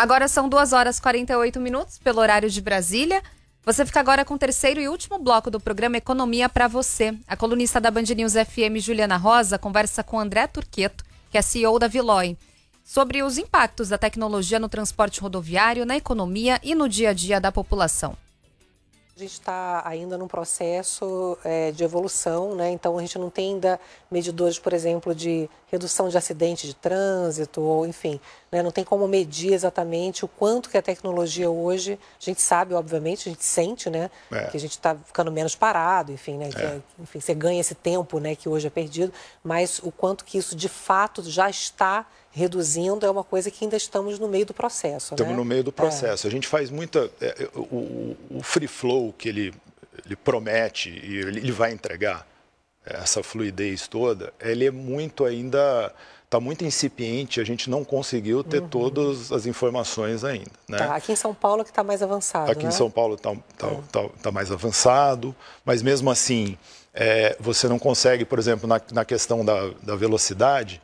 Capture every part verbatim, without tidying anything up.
Agora são duas horas e quarenta e oito minutos pelo horário de Brasília. Você fica agora com o terceiro e último bloco do programa Economia para Você. A colunista da Band News F M, Juliana Rosa, conversa com André Turqueto, que é C E O da Villoy, sobre os impactos da tecnologia no transporte rodoviário, na economia e no dia a dia da população. A gente está ainda num processo é, de evolução, né? Então a gente não tem ainda medidores, por exemplo, de redução de acidentes de trânsito, ou enfim, né? Não tem como medir exatamente o quanto que a tecnologia hoje, a gente sabe, obviamente, a gente sente, né? É. Que a gente está ficando menos parado, enfim, né? Que, é. enfim, você ganha esse tempo, né? Que hoje é perdido, mas o quanto que isso de fato já está reduzindo é uma coisa que ainda estamos no meio do processo. Estamos né? no meio do processo. É. A gente faz muita... É, o, o free flow que ele, ele promete e ele, ele vai entregar, essa fluidez toda, ele é muito ainda... Está muito incipiente, a gente não conseguiu ter uhum. todas as informações ainda. Né? Tá, aqui em São Paulo que está mais avançado, Aqui né? em São Paulo está tá, é. tá, tá mais avançado, mas mesmo assim, é, você não consegue, por exemplo, na, na questão da, da velocidade,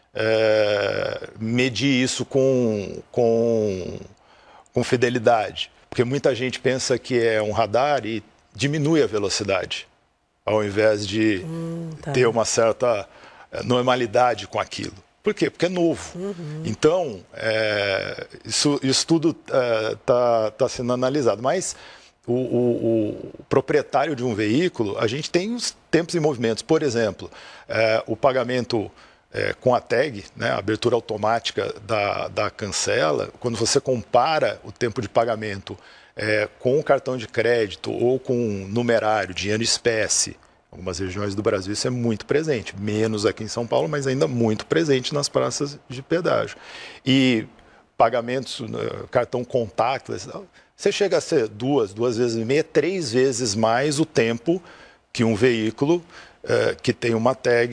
É, medir isso com, com, com fidelidade. Porque muita gente pensa que é um radar e diminui a velocidade, ao invés de hum, tá. ter uma certa normalidade com aquilo. Por quê? Porque é novo. Uhum. Então, é, isso, isso tudo está é, tá sendo analisado. Mas o, o, o proprietário de um veículo, a gente tem os tempos e movimentos. Por exemplo, é, o pagamento... É, com a tag, né, a abertura automática da, da cancela, quando você compara o tempo de pagamento é, com o cartão de crédito ou com numerário, dinheiro em espécie, em algumas regiões do Brasil isso é muito presente, menos aqui em São Paulo, mas ainda muito presente nas praças de pedágio. E pagamentos, cartão contactless, você chega a ser duas, duas vezes e meia, três vezes mais o tempo que um veículo Uh, que tem uma tag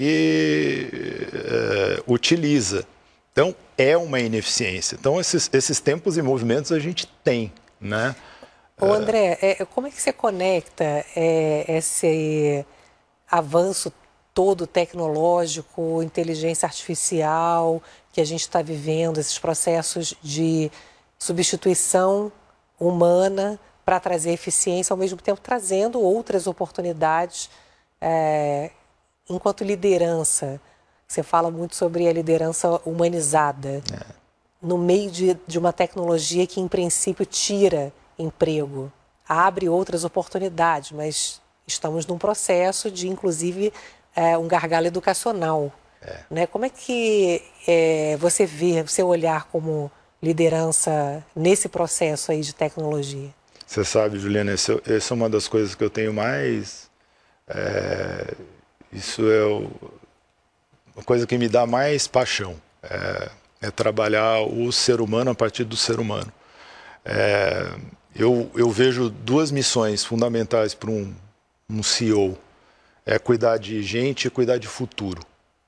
uh, utiliza. Então, é uma ineficiência. Então, esses, esses tempos e movimentos a gente tem, né? Ô, André, é, como é que você conecta é, esse avanço todo tecnológico, inteligência artificial que a gente está vivendo, esses processos de substituição humana para trazer eficiência, ao mesmo tempo trazendo outras oportunidades. É, enquanto liderança, você fala muito sobre a liderança humanizada, é. no meio de, de uma tecnologia que, em princípio, tira emprego, abre outras oportunidades, mas estamos num processo de, inclusive, é, um gargalo educacional. É. Né? Como é que é, você vê, o seu olhar como liderança nesse processo aí de tecnologia? Você sabe, Juliana, essa é uma das coisas que eu tenho mais... É, isso é o, a coisa que me dá mais paixão, é, é trabalhar o ser humano a partir do ser humano. É, eu, eu vejo duas missões fundamentais para um, um C E O, é cuidar de gente e cuidar de futuro.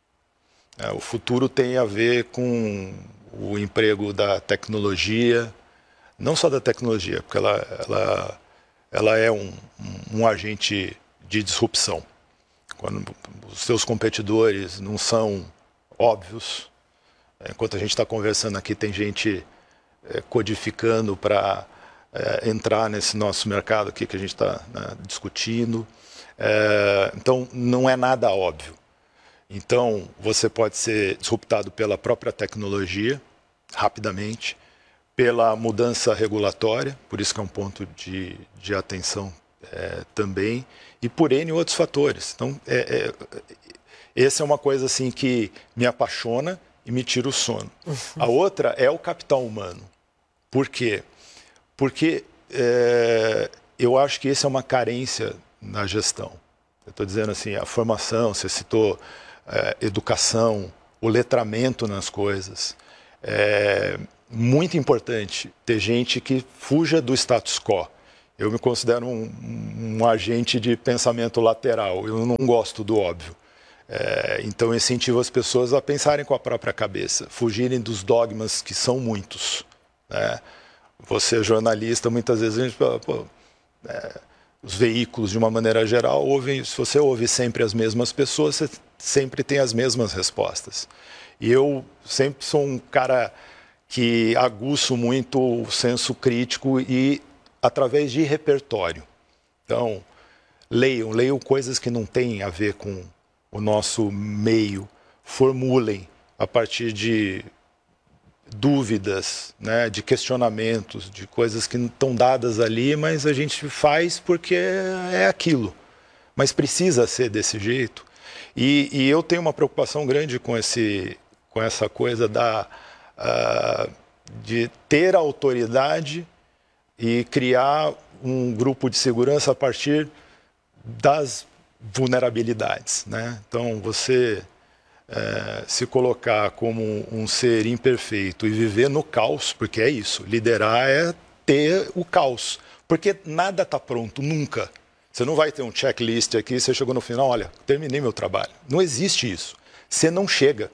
É, o futuro tem a ver com o emprego da tecnologia, não só da tecnologia, porque ela, ela, ela é um, um, um agente de disrupção. Quando os seus competidores não são óbvios, enquanto a gente está conversando aqui, tem gente é, codificando para é, entrar nesse nosso mercado aqui que a gente está, né, discutindo. É, então, não é nada óbvio. Então, você pode ser disruptado pela própria tecnologia, rapidamente, pela mudança regulatória, por isso que é um ponto de, de atenção é, também, e por N outros fatores. Então, é, é, essa é uma coisa assim que me apaixona e me tira o sono. A outra é o capital humano. Por quê? Porque é, eu acho que essa é uma carência na gestão. Eu estou dizendo assim, a formação, você citou é, educação, o letramento nas coisas. É muito importante ter gente que fuja do status quo. Eu me considero um, um, um agente de pensamento lateral, eu não gosto do óbvio. É, então eu incentivo as pessoas a pensarem com a própria cabeça, fugirem dos dogmas que são muitos. Né? Você é jornalista, muitas vezes a gente fala, pô, é, os veículos de uma maneira geral, ouvem, se você ouve sempre as mesmas pessoas, você sempre tem as mesmas respostas. E eu sempre sou um cara que aguço muito o senso crítico e através de repertório. Então, leiam, leiam coisas que não têm a ver com o nosso meio, formulem a partir de dúvidas, né, de questionamentos, de coisas que não estão dadas ali, mas a gente faz porque é aquilo. Mas precisa ser desse jeito. E, e eu tenho uma preocupação grande com, esse, com essa coisa da, uh, de ter autoridade e criar um grupo de segurança a partir das vulnerabilidades, né? Então, você é, se colocar como um ser imperfeito e viver no caos, porque é isso, liderar é ter o caos, porque nada está pronto, nunca. Você não vai ter um checklist aqui, você chegou no final, olha, terminei meu trabalho. Não existe isso. Você não chega.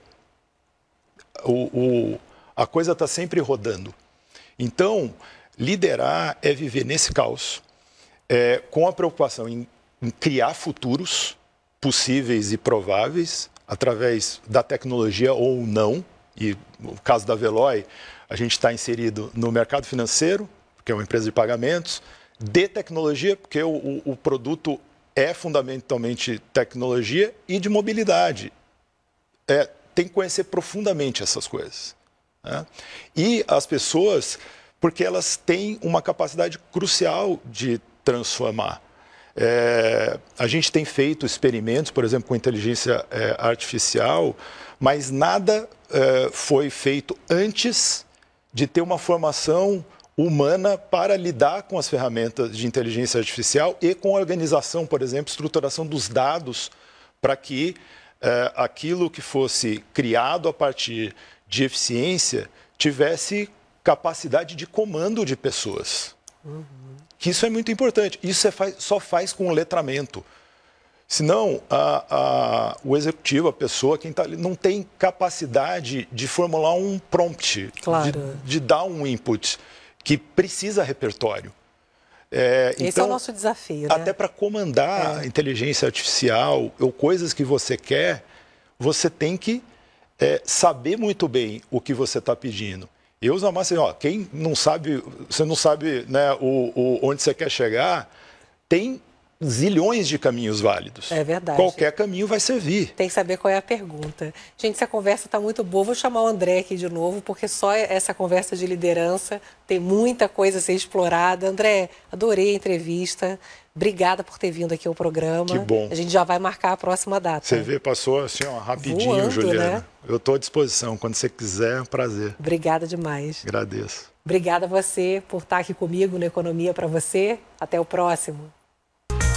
O, o, a coisa está sempre rodando. Então, liderar é viver nesse caos, é, com a preocupação em, em criar futuros possíveis e prováveis, através da tecnologia ou não. E no caso da Veloy, a gente está inserido no mercado financeiro, que é uma empresa de pagamentos, de tecnologia, porque o, o, o produto é fundamentalmente tecnologia, e de mobilidade. É, tem que conhecer profundamente essas coisas, né? E as pessoas, porque elas têm uma capacidade crucial de transformar. É, a gente tem feito experimentos, por exemplo, com inteligência é, artificial, mas nada é, foi feito antes de ter uma formação humana para lidar com as ferramentas de inteligência artificial e com a organização, por exemplo, estruturação dos dados, para que é, aquilo que fosse criado a partir de eficiência tivesse capacidade de comando de pessoas. Uhum. Que isso é muito importante. Isso é faz, só faz com o letramento. Senão, a, a, o executivo, a pessoa, quem está ali, não tem capacidade de formular um prompt, claro. de, de dar um input, que precisa repertório. É, Esse então, é o nosso desafio, né? Até para comandar é. a inteligência artificial ou coisas que você quer, você tem que é, saber muito bem o que você está pedindo. Eu uso a massa, ó, quem não sabe, você não sabe, né, o, o, onde você quer chegar, tem zilhões de caminhos válidos. É verdade. Qualquer caminho vai servir. Tem que saber qual é a pergunta. Gente, essa conversa está muito boa. Vou chamar o André aqui de novo, porque só essa conversa de liderança tem muita coisa a ser explorada. André, adorei a entrevista. Obrigada por ter vindo aqui ao programa. Que bom. A gente já vai marcar a próxima data. Você vê, passou assim, ó, rapidinho, Voando, Juliana. Né? Eu estou à disposição. Quando você quiser, é um prazer. Obrigada demais. Agradeço. Obrigada a você por estar aqui comigo no Economia para Você. Até o próximo.